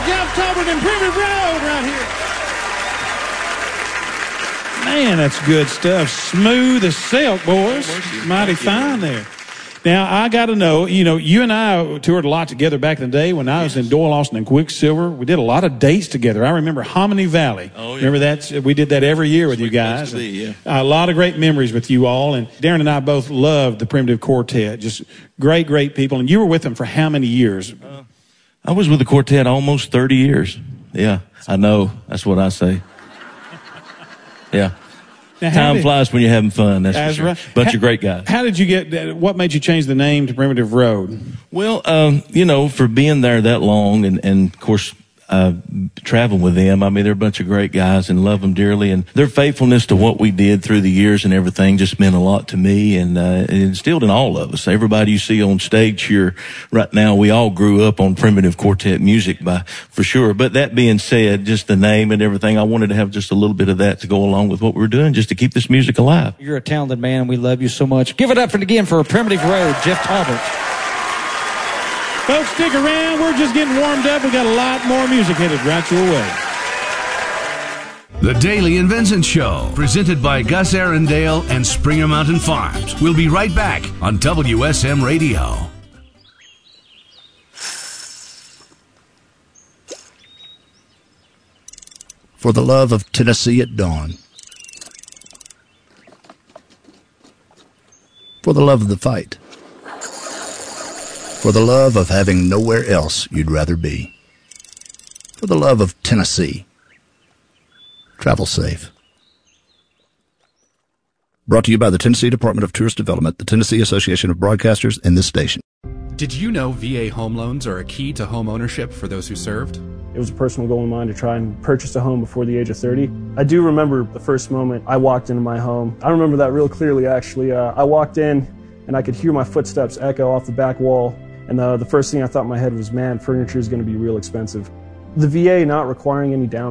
Jeff Talbert and Primitive Road right here. Man, that's good stuff. Smooth as silk, boys. Mighty fine there. Now, I got to know, you and I toured a lot together back in the day when I was in Doyle, Austin, and Quicksilver. We did a lot of dates together. I remember Hominy Valley. Oh, yeah. Remember that? We did that every year with you guys. A lot of great memories with you all. And Darren and I both loved the Primitive Quartet. Just great, great people. And you were with them for how many years? I was with the quartet almost 30 years. Yeah, I know. That's what I say. Yeah. Now, Time flies when you're having fun, that's for sure. Right. Bunch of great guys. How did you get, what made you change the name to Primitive Road? Well, for being there that long and of course, traveling with them, I mean, they're a bunch of great guys and love them dearly. And their faithfulness to what we did through the years and everything just meant a lot to me and it instilled in all of us. Everybody you see on stage here right now, we all grew up on Primitive Quartet music for sure. But that being said, just the name and everything, I wanted to have just a little bit of that to go along with what we're doing, just to keep this music alive. You're a talented man and we love you so much. Give it up again for Primitive Road, Jeff Talbert. Folks, stick around. We're just getting warmed up. We got a lot more music headed right your way. The Daily and Vincent Show, presented by Gus Arundel and Springer Mountain Farms. We'll be right back on WSM Radio. For the love of Tennessee at dawn. For the love of the fight. For the love of having nowhere else you'd rather be. For the love of Tennessee. Travel safe. Brought to you by the Tennessee Department of Tourist Development, the Tennessee Association of Broadcasters, and this station. Did you know VA home loans are a key to home ownership for those who served? It was a personal goal of mine to try and purchase a home before the age of 30. I do remember the first moment I walked into my home. I remember that real clearly, actually. I walked in and I could hear my footsteps echo off the back wall. And the first thing I thought in my head was, man, furniture is going to be real expensive. The VA not requiring any down